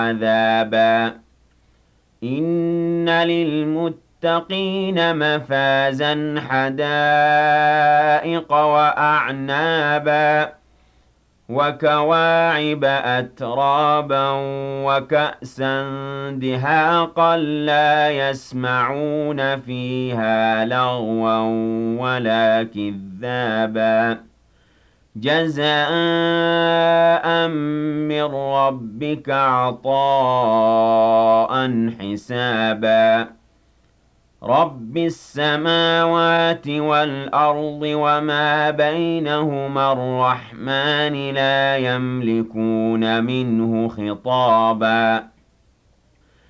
عذابا إن للمتقين مفازا حدائق وأعنابا وكواعب أترابا وكأسا دهاقا لا يسمعون فيها لغوا ولا كذابا جزاء من ربك عطاء حسابا رب السماوات والأرض وما بينهما الرحمن لا يملكون منه خطابا